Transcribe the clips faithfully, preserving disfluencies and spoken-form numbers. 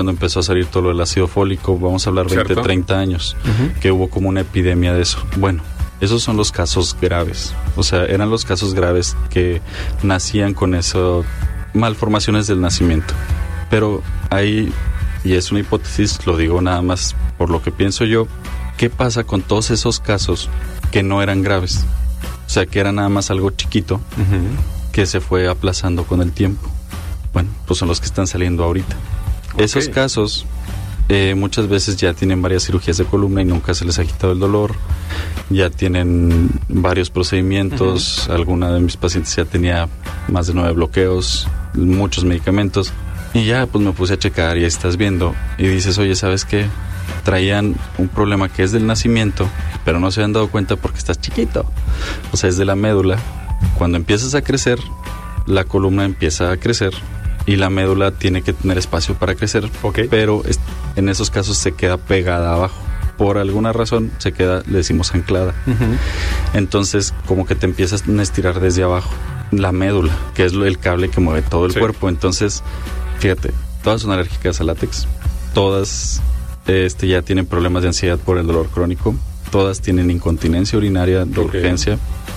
cuando empezó a salir todo lo del ácido fólico, vamos a hablar veinte, ¿Cierto? treinta años, uh-huh. que hubo como una epidemia de eso. Bueno, esos son los casos graves. O sea, eran los casos graves que nacían con eso, malformaciones del nacimiento. Pero hay, y es una hipótesis, lo digo nada más por lo que pienso yo, ¿qué pasa con todos esos casos que no eran graves? O sea, que era nada más algo chiquito, uh-huh. que se fue aplazando con el tiempo. Bueno, pues son los que están saliendo ahorita. Okay. Esos casos eh, muchas veces ya tienen varias cirugías de columna y nunca se les ha quitado el dolor. Ya tienen varios procedimientos. Uh-huh. Alguna de mis pacientes ya tenía más de nueve bloqueos, muchos medicamentos. Y ya pues me puse a checar y ahí estás viendo. Y dices, oye, ¿sabes qué? Traían un problema que es del nacimiento, pero no se han dado cuenta porque estás chiquito. O sea, es de la médula. Cuando empiezas a crecer, la columna empieza a crecer y la médula tiene que tener espacio para crecer, okay. pero es, en esos casos se queda pegada abajo. Por alguna razón se queda, le decimos anclada. Uh-huh. Entonces, como que te empiezas a estirar desde abajo la médula, que es el cable que mueve todo el sí. cuerpo. Entonces, fíjate, todas son alérgicas al látex, todas este, ya tienen problemas de ansiedad por el dolor crónico, todas tienen incontinencia urinaria de okay. urgencia,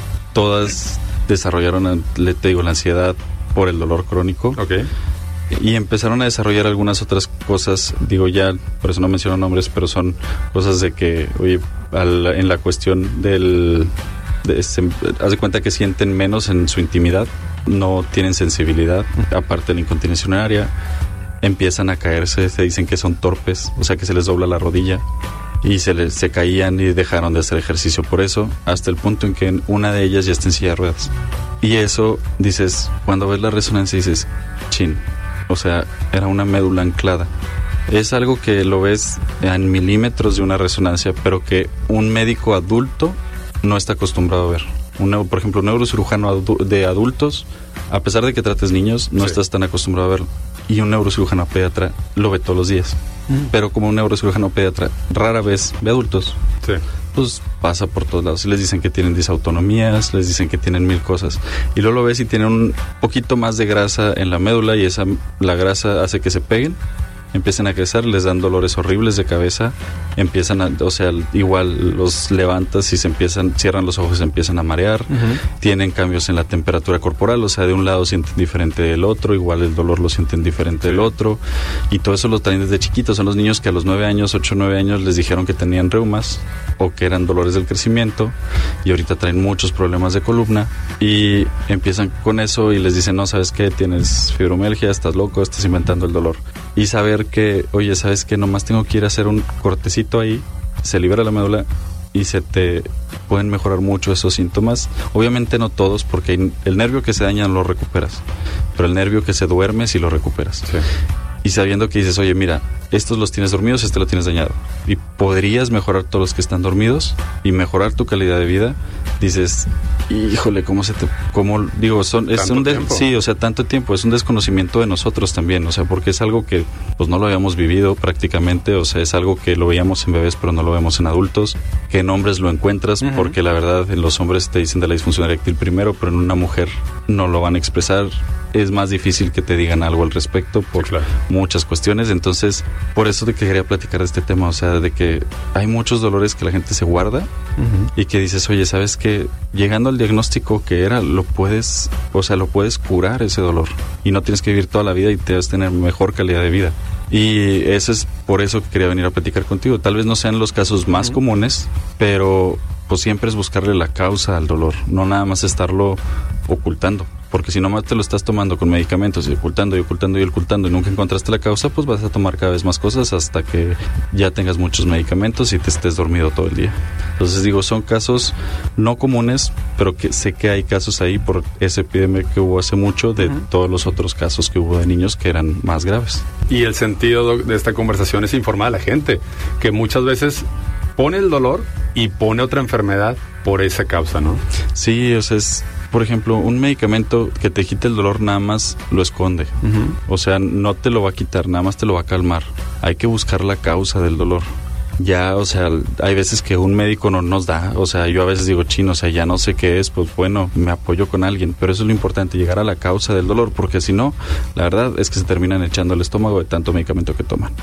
todas desarrollaron, le te digo, la ansiedad por el dolor crónico. Okay. Y empezaron a desarrollar algunas otras cosas, digo ya, por eso no menciono nombres, pero son cosas de que, oye, al, en la cuestión del... De, se, haz de cuenta que sienten menos en su intimidad, no tienen sensibilidad, aparte de la incontinencia urinaria, empiezan a caerse, se dicen que son torpes, o sea que se les dobla la rodilla. Y se, les, se caían y dejaron de hacer ejercicio por eso, hasta el punto en que una de ellas ya está en silla de ruedas. Y eso, dices, cuando ves la resonancia dices, chin, o sea, era una médula anclada. Es algo que lo ves en milímetros de una resonancia, pero que un médico adulto no está acostumbrado a ver. Un, por ejemplo, un neurocirujano adu- de adultos, a pesar de que trates niños, no sí. estás tan acostumbrado a verlo. Y un neurocirujano pediatra lo ve todos los días. Mm. Pero como un neurocirujano pediatra rara vez ve adultos, sí. pues pasa por todos lados. Les dicen que tienen disautonomías, les dicen que tienen mil cosas. Y luego lo ves y tienen un poquito más de grasa en la médula y esa la grasa hace que se peguen, empiezan a crecer, les dan dolores horribles de cabeza, empiezan a, o sea, igual los levantas y se empiezan, cierran los ojos y se empiezan a marear, uh-huh. tienen cambios en la temperatura corporal, o sea, de un lado sienten diferente del otro, igual el dolor lo sienten diferente sí. del otro, y todo eso lo traen desde chiquitos. Son los niños que a los nueve años, ocho, nueve años les dijeron que tenían reumas o que eran dolores del crecimiento, y ahorita traen muchos problemas de columna, y empiezan con eso y les dicen, no, ¿sabes qué? Tienes fibromialgia, estás loco, estás inventando el dolor. Y saber que, oye, ¿sabes qué? Nomás tengo que ir a hacer un cortecito ahí, se libera la médula y se te pueden mejorar mucho esos síntomas. Obviamente no todos, porque el nervio que se daña no lo recuperas, pero el nervio que se duerme sí lo recuperas. Sí. Y sabiendo que dices, oye, mira, estos los tienes dormidos, este lo tienes dañado, y podrías mejorar todos los que están dormidos y mejorar tu calidad de vida, dices, híjole, cómo se te, cómo, digo, son, es un, de, sí, o sea, tanto tiempo, es un desconocimiento de nosotros también, o sea, porque es algo que, pues, no lo habíamos vivido prácticamente, o sea, es algo que lo veíamos en bebés, pero no lo vemos en adultos, que en hombres lo encuentras, uh-huh. porque la verdad, en los hombres te dicen de la disfunción eréctil primero, pero en una mujer no lo van a expresar. Es más difícil que te digan algo al respecto por sí, claro. muchas cuestiones. Entonces, por eso te quería platicar de este tema, o sea, de que hay muchos dolores que la gente se guarda uh-huh. y que dices, oye, ¿sabes qué? Llegando al diagnóstico que era, lo puedes, o sea, lo puedes curar ese dolor y no tienes que vivir toda la vida y te vas a tener mejor calidad de vida. Y eso es por eso que quería venir a platicar contigo. Tal vez no sean los casos más uh-huh. comunes, pero pues siempre es buscarle la causa al dolor, no nada más estarlo ocultando. Porque si nomás te lo estás tomando con medicamentos y ocultando y ocultando y ocultando y nunca encontraste la causa, pues vas a tomar cada vez más cosas hasta que ya tengas muchos medicamentos y te estés dormido todo el día. Entonces digo, son casos no comunes, pero que sé que hay casos ahí por esa epidemia que hubo hace mucho de uh-huh. todos los otros casos que hubo de niños que eran más graves. Y el sentido de esta conversación es informar a la gente, que muchas veces pone el dolor y pone otra enfermedad por esa causa, ¿no? Sí, o sea, es... Por ejemplo, un medicamento que te quite el dolor nada más lo esconde. Uh-huh. O sea, no te lo va a quitar, nada más te lo va a calmar. Hay que buscar la causa del dolor. Ya, o sea, hay veces que un médico no nos da, o sea, yo a veces digo, chino, o sea, ya no sé qué es, pues bueno, me apoyo con alguien, pero eso es lo importante, llegar a la causa del dolor, porque si no, la verdad es que se terminan echando el estómago de tanto medicamento que toman.